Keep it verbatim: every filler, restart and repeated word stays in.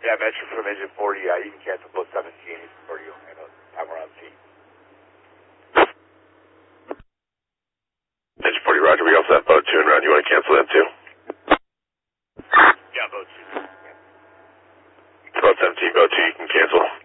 Yeah, Metro from engine forty, uh, you can cancel boat seventeen for you and uh, time around C. Engine forty, roger, we also have boat two and run. You want to cancel that too? Yeah, boat two. Boat seventeen, boat two, you can cancel.